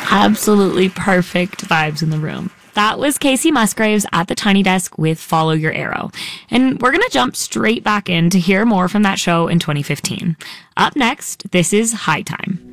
Absolutely perfect vibes in the room. That was Casey Musgraves at the Tiny Desk with Follow Your Arrow. And we're going to jump straight back in to hear more from that show in 2015. Up next, this is High Time.